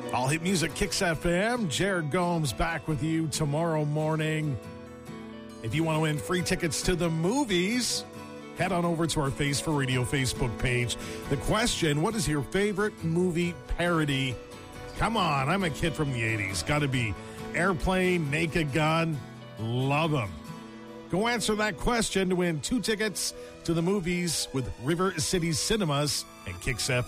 All Hit Music Kicks FM. Jared Gomes back with you tomorrow morning. If you want to win free tickets to the movies, head on over to our Face for Radio Facebook page. The question, what is your favorite movie parody? Come on, I'm a kid from the 80s. Got to be Airplane, Naked Gun. Love them. Go answer that question to win 2 tickets to the movies with River City Cinemas and Kicks FM.